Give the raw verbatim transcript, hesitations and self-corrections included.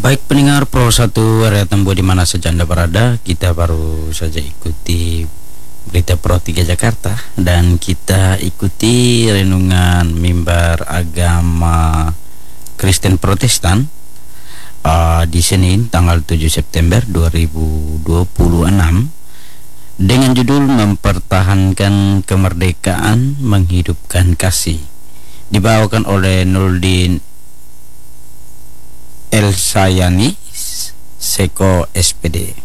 Baik pendengar Pro satu area Tembo di mana saja Anda berada, kita baru saja ikuti berita Pro tiga Jakarta dan kita ikuti renungan mimbar agama Kristen Protestan uh, di Senin tanggal tujuh September dua ribu dua puluh enam dengan judul Mempertahankan Kemerdekaan Menghidupkan Kasih, dibawakan oleh Nuldin El Sayani Seko S P D.